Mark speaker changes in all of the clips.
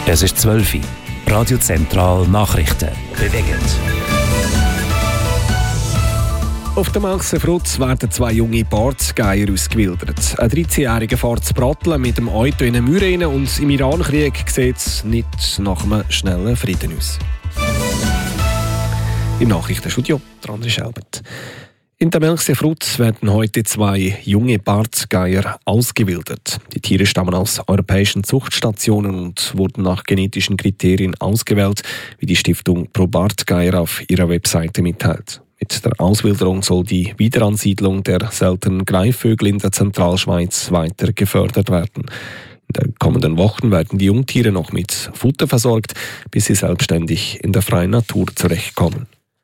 Speaker 1: Es ist 12 Uhr. Radio Zentral Nachrichten. Bewegend.
Speaker 2: Auf der Melchse-Frutz werden 2 junge Bartgeier ausgewildert. Ein 13-Jähriger fährt zu Bratteln mit dem Auto in eine Mauer rein und im Iran-Krieg sieht es nicht nach einem schnellen Frieden aus. Im Nachrichtenstudio, André Schelbert. In der Melchse-Frutz werden heute 2 junge Bartgeier ausgewildert. Die Tiere stammen aus europäischen Zuchtstationen und wurden nach genetischen Kriterien ausgewählt, wie die Stiftung Pro Bartgeier auf ihrer Webseite mitteilt. Mit der Auswilderung soll die Wiederansiedlung der seltenen Greifvögel in der Zentralschweiz weiter gefördert werden. In den kommenden Wochen werden die Jungtiere noch mit Futter versorgt, bis sie selbstständig in der freien Natur zurechtkommen.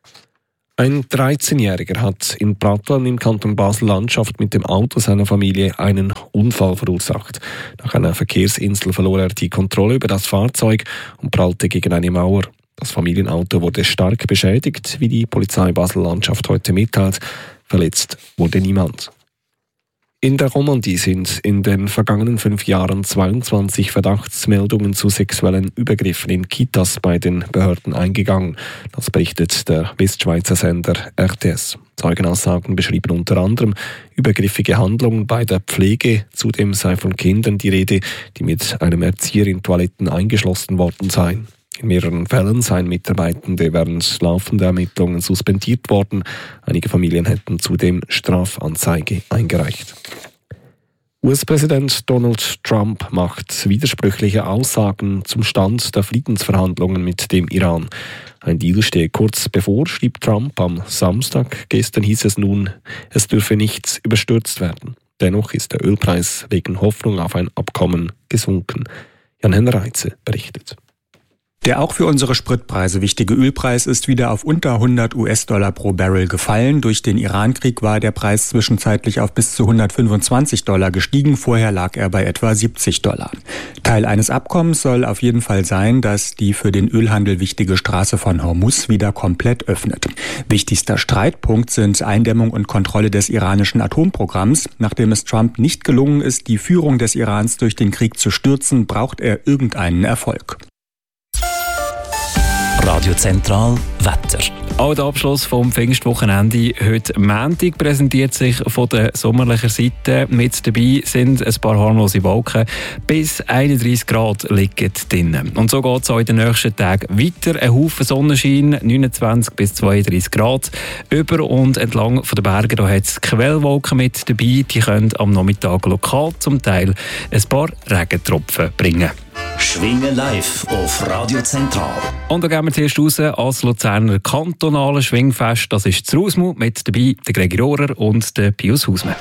Speaker 2: Ein 13-Jähriger hat in Pratteln im Kanton Basel-Landschaft mit dem Auto seiner Familie einen Unfall verursacht. Nach einer Verkehrsinsel verlor er die Kontrolle über das Fahrzeug und prallte gegen eine Mauer. Das Familienauto wurde stark beschädigt, wie die Polizei Basel-Landschaft heute mitteilt. Verletzt wurde niemand. In der Romandie sind in den vergangenen 5 Jahren 22 Verdachtsmeldungen zu sexuellen Übergriffen in Kitas bei den Behörden eingegangen. Das berichtet der Westschweizer Sender RTS. Zeugenaussagen beschrieben unter anderem übergriffige Handlungen bei der Pflege. Zudem sei von Kindern die Rede, die mit einem Erzieher in Toiletten eingeschlossen worden seien. In mehreren Fällen seien Mitarbeitende während laufender Ermittlungen suspendiert worden. Einige Familien hätten zudem Strafanzeige eingereicht. US-Präsident Donald Trump macht widersprüchliche Aussagen zum Stand der Friedensverhandlungen mit dem Iran. Ein Deal stehe kurz bevor, schrieb Trump am Samstag. Gestern hieß es nun, es dürfe nichts überstürzt werden. Dennoch ist der Ölpreis wegen Hoffnung auf ein Abkommen gesunken. Jan-Henner Reitze berichtet.
Speaker 3: Der auch für unsere Spritpreise wichtige Ölpreis ist wieder auf unter 100 US-Dollar pro Barrel gefallen. Durch den Irankrieg war der Preis zwischenzeitlich auf bis zu 125 Dollar gestiegen. Vorher lag er bei etwa 70 Dollar. Teil eines Abkommens soll auf jeden Fall sein, dass die für den Ölhandel wichtige Straße von Hormuz wieder komplett öffnet. Wichtigster Streitpunkt sind Eindämmung und Kontrolle des iranischen Atomprogramms. Nachdem es Trump nicht gelungen ist, die Führung des Irans durch den Krieg zu stürzen, braucht er irgendeinen Erfolg.
Speaker 1: Radio Zentral Wetter.
Speaker 4: Auch der Abschluss vom Pfingstwochenende heute Montag präsentiert sich von der sommerlichen Seite. Mit dabei sind ein paar harmlose Wolken. Bis 31 Grad liegen drinnen. Und so geht es auch in den nächsten Tagen weiter. Ein Haufen Sonnenschein, 29 bis 32 Grad. Über und entlang von den Bergen hat es Quellwolken mit dabei. Die können am Nachmittag lokal zum Teil ein paar Regentropfen bringen.
Speaker 1: Schwingen live auf Radio Zentral.
Speaker 4: Und da gehen wir zuerst raus als Luzerner kantonale Schwingfest. Das ist das Rausmu, mit dabei der Gregi Rohrer und der Pius Hausmann.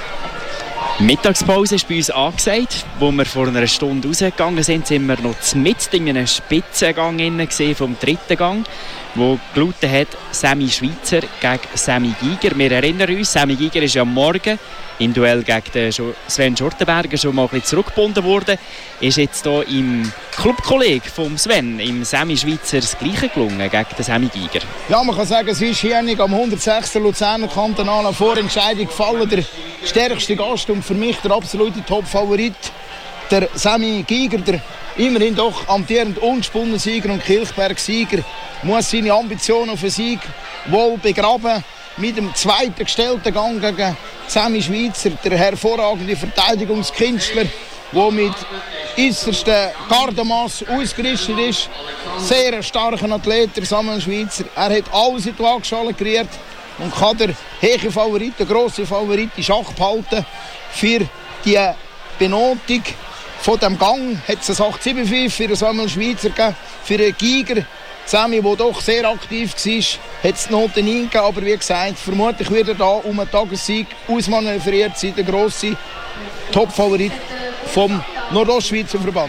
Speaker 5: Mittagspause ist bei uns angesagt. Wo wir vor einer Stunde rausgegangen sind, sind wir noch mitten in einem Spitzengang vom 3. Gang, wo gelautet hat Sammy Schweizer gegen Sammy Giger. Wir erinnern uns, Sammy Giger ist ja am Morgen im Duell gegen Sven Schurtenberger schon mal ein bisschen zurückgebunden worden. Ist jetzt hier im Clubkollegen von Sven, im Sammy Schweizer, das Gleiche gelungen gegen den Sammy Giger?
Speaker 6: Ja, man kann sagen, es ist hier am 106. Luzerner kantonalen Vorentscheidung gefallen. Der stärkste Gast und für mich der absolute Top-Favorit, der Sammy Giger, der immerhin doch amtierend ungesponnen Sieger und Kilchberg-Sieger, muss seine Ambitionen auf den Sieg wohl begraben. Mit dem zweiten gestellten Gang gegen Sammy Schweizer, der hervorragende Verteidigungskünstler, der mit äußerstem Gardemaß ausgerüstet ist. Sehr starker Athlet, der Sammy Schweizer. Er hat alles in die Waagschale kreiert und kann der hohe Favorit, der grosse Favorit in Schach behalten. Für die Benotung von dem Gang hat es ein 8-7-5 für den Sammy Schweizer gegeben. Für den Giger Sammy, der doch sehr aktiv war, hat es die Noten 9 gegeben. Aber wie gesagt, vermutlich wird er da um einen Tagessieg ausmanövriert sein, der grosse Top-Favorit vom Nordostschweizer Verband.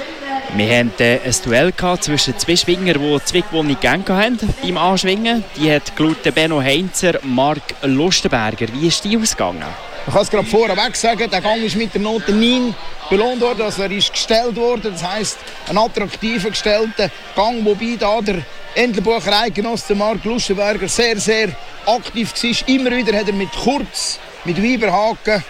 Speaker 5: Wir hatten ein Duell zwischen 2 Schwingern, die 2 gewonnene Gänge hatten beim Anschwingen. Die hat gelautet Benno Heinzer, Marc Lustenberger. Wie ist die ausgegangen?
Speaker 6: Ich kann es gerade vorweg sagen, der Gang ist mit der Note 9 belohnt worden, also er ist gestellt worden. Das heisst, ein attraktiver gestellter Gang, wobei da der Entlebucher Eidgenosse Marc Lustenberger sehr, sehr aktiv war. Immer wieder hat er mit Kurz, mit Weiberhaken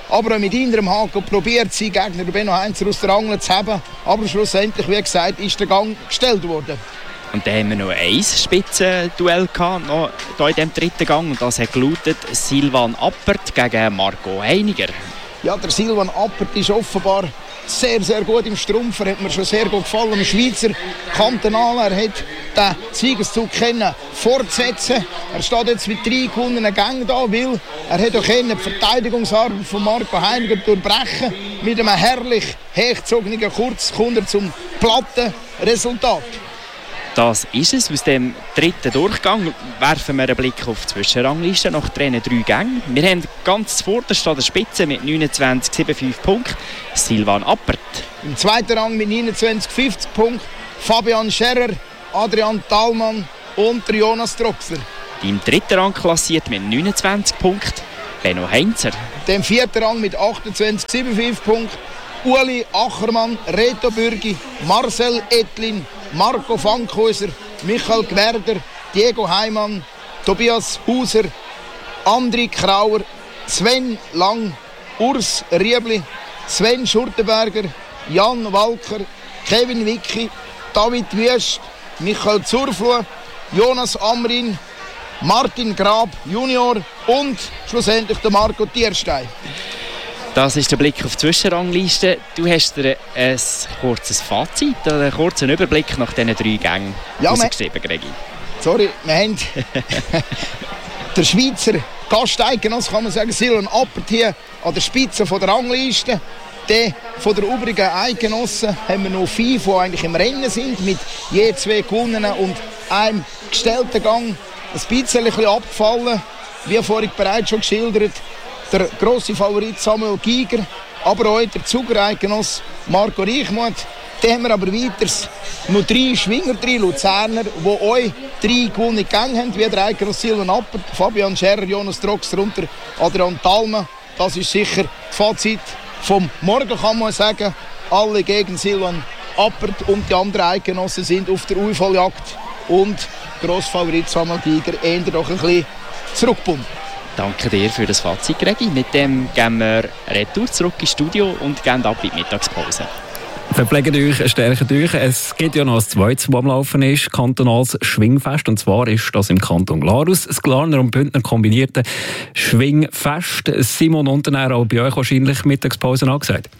Speaker 6: aber auch mit innerem Haken probiert, seinen Gegner Benno Heinzer aus der Angel zu haben. Aber schlussendlich, wie gesagt, ist der Gang gestellt worden.
Speaker 5: Und dann haben wir noch ein Spitzenduell gehabt, noch hier in diesem dritten Gang. Und das hat gelautet Silvan Appert gegen Marco Heiniger.
Speaker 6: Ja, der Silvan Appert ist offenbar sehr, sehr gut im Strumpf. Er hat mir schon sehr gut gefallen. Im Schweizer Kantonal. Er hat den Siegeszug fortsetzen. Er steht jetzt mit 3 gewonnenen Gängen da, weil er hat auch die Verteidigungsarbeit von Marco Heiniger durchbrechen. Mit einem herrlich hochgezogenen Kurz kommt er zum platten Resultat.
Speaker 5: Das ist es. Aus dem dritten Durchgang werfen wir einen Blick auf die Zwischenrangliste nach 3 Gängen. Wir haben ganz zuvorderst an der Spitze mit 29,75 Punkten Silvan Appert.
Speaker 6: Im zweiten Rang mit 29,50 Punkten Fabian Scherrer, Adrian Thalmann und Jonas Troxler.
Speaker 5: Im dritten Rang klassiert mit 29 Punkten Benno Heinzer.
Speaker 6: Im vierten Rang mit 28,75 Punkten Uli Achermann, Reto Bürgi, Marcel Ettlin, Marco Fankhäuser, Michael Gwerder, Diego Heimann, Tobias Hauser, André Krauer, Sven Lang, Urs Riebli, Sven Schurtenberger, Jan Walker, Kevin Wicki, David Wüst, Michael Zurfluh, Jonas Amrin, Martin Grab Junior und schlussendlich der Marco Tierstein.
Speaker 5: Das ist der Blick auf die Zwischenrangliste. Du hast dir ein kurzes Fazit, einen kurzen Überblick nach diesen 3 Gängen geschrieben, Gregi.
Speaker 6: Sorry, wir haben der Schweizer Gasteigenosse, kann man sagen, Silvan Appert hier an der Spitze von der Rangliste. Den von der übrigen Eidgenossen haben wir noch 5, die eigentlich im Rennen sind, mit je 2 gewonnenen und einem gestellten Gang. Ein bisschen abgefallen, wie vorhin bereits schon geschildert. Der grosse Favorit Samuel Giger, aber auch der Zugereigenoss Marco Reichmuth. Dann haben wir aber weiter noch 3 Schwinger, 3 Luzerner, die euch 3 gewonnene Gänge haben, wie der Eidgenoss Silvan Appert, Fabian Scherrer, Jonas Troxler und Adrian Thalmann. Das ist sicher das Fazit vom Morgen, kann man sagen. Alle gegen Silvan Appert und die anderen Eidgenossen sind auf der Aufholjagd. Und Grossfavorit Samuel Giger eher doch ein bisschen zurückgebunden.
Speaker 5: Danke dir für das Fazit, Gregi. Mit dem gehen wir retour zurück ins Studio und gehen ab in die Mittagspause.
Speaker 4: Verpflegt euch, stärkt euch. Es gibt ja noch ein zweites, das am Laufen ist, kantonales Schwingfest. Und zwar ist das im Kanton Glarus. Das Glarner und Bündner kombinierte Schwingfest. Simon Unternehmer, auch bei euch wahrscheinlich Mittagspause angesagt.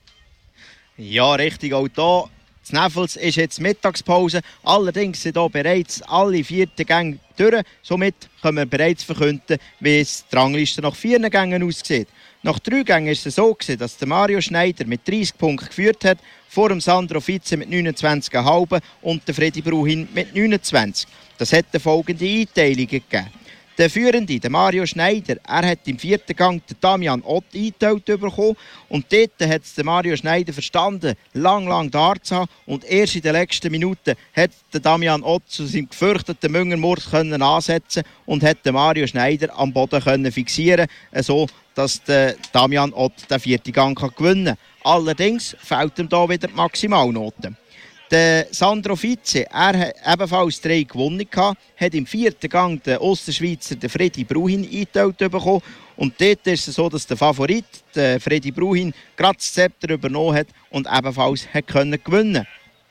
Speaker 7: Ja, richtig, auch hier. In Neffels ist jetzt Mittagspause. Allerdings sind hier bereits alle 4 Gänge durch. Somit können wir bereits verkünden, wie es die Rangliste nach 4 Gängen aussieht. Nach 3 Gängen ist es so, dass der Mario Schneider mit 30 Punkten geführt hat, vor dem Sandro Fitze mit 29,5 und der Freddy Bruhin mit 29. Das hat folgende Einteilungen gegeben. Der Führende, der Mario Schneider, er hat im 4. Gang den Damian Ott eingeteilt bekommen. Und dort hat der Mario Schneider verstanden, lang da zu haben. Und erst in den letzten Minuten hat der Damian Ott zu seinem gefürchteten Müngermord ansetzen und hat den Mario Schneider am Boden fixieren, so dass der Damian Ott den 4. Gang gewinnen kann. Allerdings fehlt ihm hier wieder die Maximalnote. Der Sandro Fitze, er hat ebenfalls 3 gewonnen, hat im 4. Gang den Ostschweizer Freddy Bruhin eingeteilt bekommen. Und dort ist es so, dass der Favorit, der Freddy Bruhin, gerade das Zepter übernommen hat und ebenfalls hat gewinnen konnte.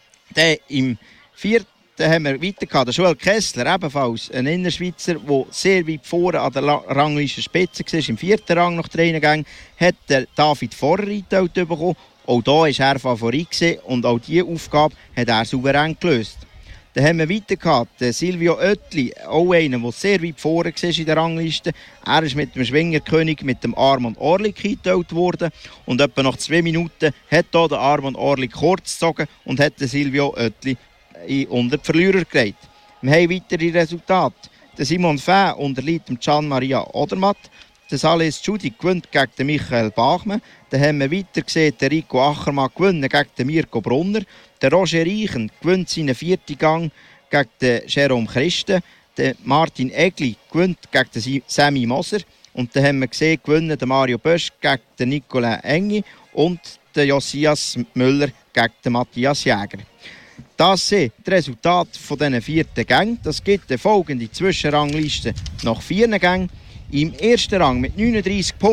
Speaker 7: Im 4. haben wir weiter der Joel Kessler, ebenfalls ein Innerschweizer, der sehr weit vorne an der Rangliste Spitze war, im 4. Rang nach 3 Gängen, hat der David Vorrer eingeteilt bekommen. Auch hier war er Favorit und auch diese Aufgabe hat er souverän gelöst. Dann haben wir weiter den Silvio Oettli, auch einer, der sehr weit vorne war in der Rangliste. Er ist mit dem Schwingerkönig, mit dem Armand Orlik eingeteilt worden. Und etwa nach 2 Minuten hat hier der Armand Orlik kurz gezogen und hat den Silvio Oettli unter die Verlierer gelegt. Wir haben weitere Resultate. Der Simon Fäh unterliegt dem Gian Maria Odermatt. Der Sales Giudi gewinnt gegen den Michael Bachmann. Dann haben wir weiter gesehen, der Rico Achermann gewinnt gegen den Mirko Brunner. Der Roger Reichen gewinnt seinen 4. Gang gegen den Jerome Christen. Der Martin Egli gewinnt gegen den Sammy Moser. Und dann haben wir gesehen, gewinnt der Mario Bösch gegen den Nicolas Engi und der Josias Müller gegen den Matthias Jäger. Das sind die Resultate von diesen 4 Gängen. Das gibt eine folgende Zwischenrangliste nach 4 Gängen. Im 1. Rang mit 39 Punkten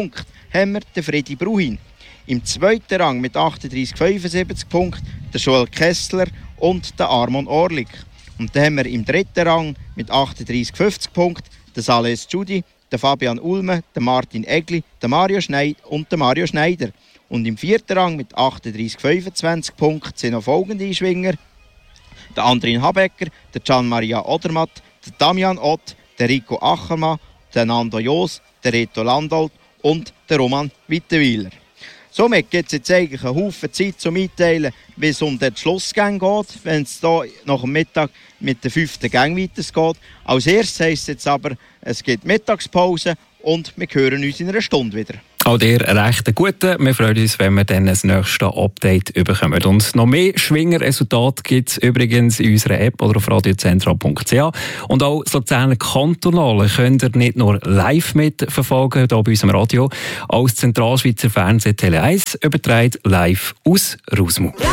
Speaker 7: haben wir den Freddy Bruhin. Im zweiten Rang mit 38,75 Punkten der Joel Kessler und der Armon Orlik. Und dann haben wir im dritten Rang mit 38,50 Punkten den Sales Judy, den Fabian Ulme, den Martin Egli, den Mario Schneid und den Mario Schneider. Und im vierten Rang mit 38,25 Punkten sind noch folgende Einschwinger: der Andrin Habecker, der Gian-Maria Odermatt, der Damian Ott, der Rico Ackermann, der Nando Jos, der Reto Landolt und der Roman Wittenweiler. Somit gibt es jetzt eigentlich einen Haufen Zeit zum Mitteilen, wie es um den Schlussgang geht, wenn es hier nach dem Mittag mit der 5. Gang weitergeht. Als erstes heisst es jetzt aber, es gibt Mittagspause und wir hören uns in einer Stunde wieder.
Speaker 4: Auch dir recht guten. Wir freuen uns, wenn wir dann das nächste Update bekommen. Und noch mehr Schwingerresultate gibt es übrigens in unserer App oder auf radiozentral.ch. Und auch das Luzerner Kantonale könnt ihr nicht nur live mitverfolgen, hier bei unserem Radio. Auch das Zentralschweizer Fernsehen Tele 1 überträgt live aus Rausmu.